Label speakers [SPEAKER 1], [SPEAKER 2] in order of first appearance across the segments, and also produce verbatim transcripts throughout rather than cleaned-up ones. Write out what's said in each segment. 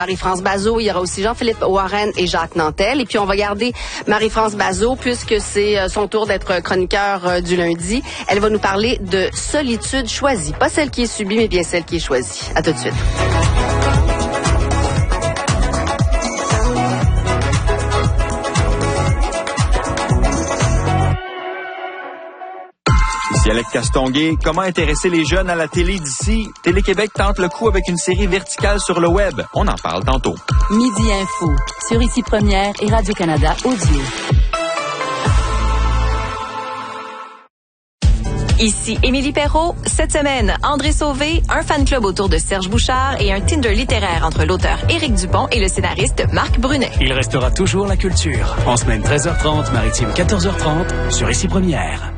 [SPEAKER 1] Marie-France Bazot, il y aura aussi Jean-Philippe Warren et Jacques Nantel. Et puis, on va garder Marie-France Bazot, puisque c'est son tour d'être chroniqueur du lundi. Elle va nous parler de solitude choisie. Pas celle qui est subie, mais bien celle qui est choisie. À tout de suite.
[SPEAKER 2] Ici Alex Castonguay. Comment intéresser les jeunes à la télé d'ici? Télé-Québec tente le coup avec une série verticale sur le web. On en parle tantôt.
[SPEAKER 3] Midi Info, sur Ici Première et Radio-Canada Audio.
[SPEAKER 4] Ici Émilie Perrault. Cette semaine, André Sauvé, un fan club autour de Serge Bouchard et un Tinder littéraire entre l'auteur Éric Dupont et le scénariste Marc Brunet.
[SPEAKER 5] Il restera toujours la culture. En semaine treize heures trente, maritime quatorze heures trente, sur Ici Première.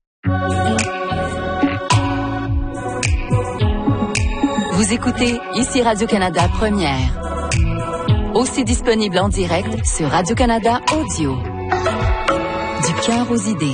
[SPEAKER 3] Vous écoutez Ici Radio-Canada Première. Aussi disponible en direct sur Radio-Canada Audio. Du cœur aux idées.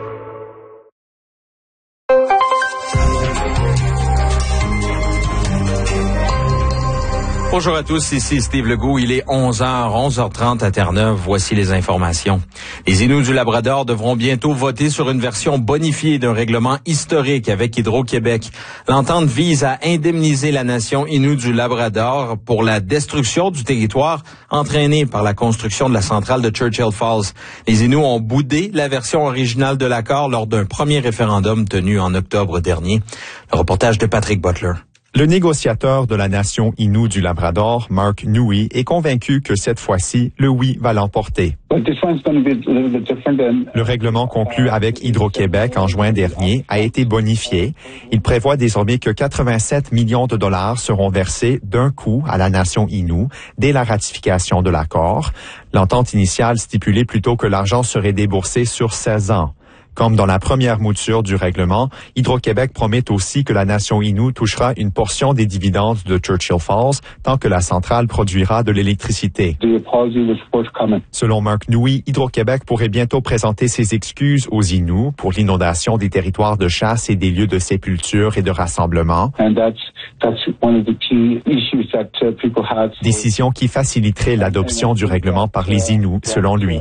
[SPEAKER 2] Bonjour à tous, ici Steve Legault. Il est onze heures, onze heures trente à Terre-Neuve. Voici les informations. Les Inuits du Labrador devront bientôt voter sur une version bonifiée d'un règlement historique avec Hydro-Québec. L'entente vise à indemniser la nation Inuit du Labrador pour la destruction du territoire entraînée par la construction de la centrale de Churchill Falls. Les Inuits ont boudé la version originale de l'accord lors d'un premier référendum tenu en octobre dernier. Le reportage de Patrick Butler.
[SPEAKER 6] Le négociateur de la nation Innu du Labrador, Mark Nui, est convaincu que cette fois-ci, le oui va l'emporter. Le règlement conclu avec Hydro-Québec en juin dernier a été bonifié. Il prévoit désormais que quatre-vingt-sept millions de dollars seront versés d'un coup à la nation Innu dès la ratification de l'accord. L'entente initiale stipulait plutôt que l'argent serait déboursé sur seize ans. Comme dans la première mouture du règlement, Hydro-Québec promet aussi que la nation Innu touchera une portion des dividendes de Churchill Falls tant que la centrale produira de l'électricité. Selon Mark Nui, Hydro-Québec pourrait bientôt présenter ses excuses aux Inuits pour l'inondation des territoires de chasse et des lieux de sépulture et de rassemblement. Décision qui faciliterait l'adoption du règlement par les Inuits, selon lui.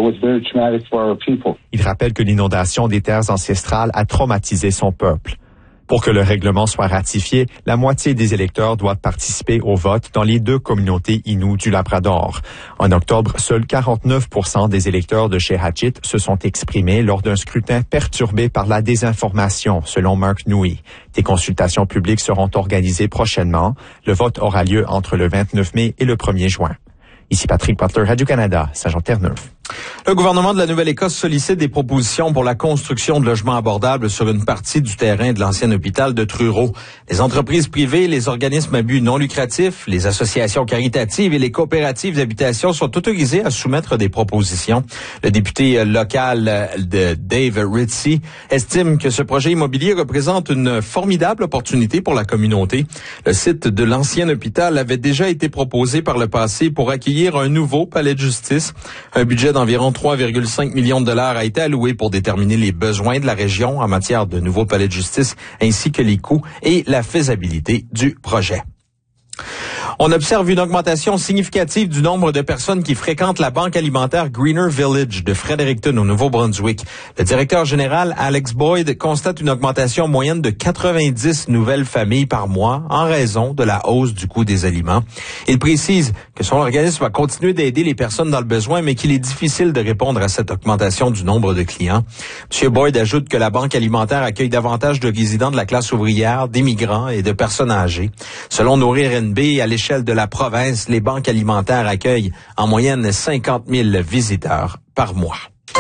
[SPEAKER 6] Il rappelle que l'inondation des terres ancestrales a traumatisé son peuple. Pour que le règlement soit ratifié, la moitié des électeurs doivent participer au vote dans les deux communautés Inuits du Labrador. En octobre, seuls quarante-neuf pour cent des électeurs de Shehatchit se sont exprimés lors d'un scrutin perturbé par la désinformation, selon Mark Nui. Des consultations publiques seront organisées prochainement. Le vote aura lieu entre le vingt-neuf mai et le premier juin. Ici Patrick Butler, Radio-Canada, Saint-Jean-Terre-Neuve.
[SPEAKER 2] Le gouvernement de la Nouvelle-Écosse sollicite des propositions pour la construction de logements abordables sur une partie du terrain de l'ancien hôpital de Truro. Les entreprises privées, les organismes à but non lucratif, les associations caritatives et les coopératives d'habitation sont autorisés à soumettre des propositions. Le député local de Dave Ritchie estime que ce projet immobilier représente une formidable opportunité pour la communauté. Le site de l'ancien hôpital avait déjà été proposé par le passé pour accueillir un nouveau palais de justice. Un budget d'environ trois virgule cinq millions de dollars a été alloué pour déterminer les besoins de la région en matière de nouveaux palais de justice ainsi que les coûts et la faisabilité du projet. On observe une augmentation significative du nombre de personnes qui fréquentent la banque alimentaire Greener Village de Fredericton au Nouveau-Brunswick. Le directeur général Alex Boyd constate une augmentation moyenne de quatre-vingt-dix nouvelles familles par mois en raison de la hausse du coût des aliments. Il précise que son organisme va continuer d'aider les personnes dans le besoin, mais qu'il est difficile de répondre à cette augmentation du nombre de clients. M. Boyd ajoute que la banque alimentaire accueille davantage de résidents de la classe ouvrière, d'immigrants et de personnes âgées. Selon Nourrir N B, à l'échelle de la province, les banques alimentaires accueillent en moyenne cinquante mille visiteurs par mois.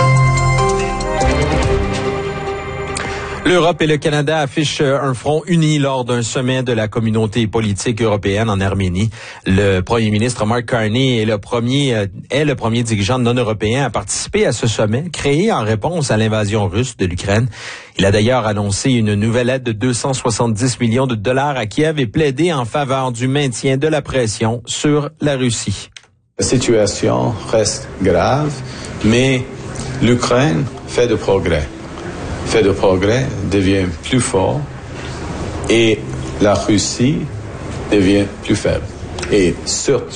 [SPEAKER 2] L'Europe et le Canada affichent un front uni lors d'un sommet de la communauté politique européenne en Arménie. Le premier ministre Mark Carney est le premier, est le premier dirigeant non européen à participer à ce sommet, créé en réponse à l'invasion russe de l'Ukraine. Il a d'ailleurs annoncé une nouvelle aide de deux cent soixante-dix millions de dollars à Kiev et plaidé en faveur du maintien de la pression sur la Russie.
[SPEAKER 7] La situation reste grave, mais l'Ukraine fait de progrès. fait de progrès, devient plus fort et la Russie devient plus faible. Et surtout,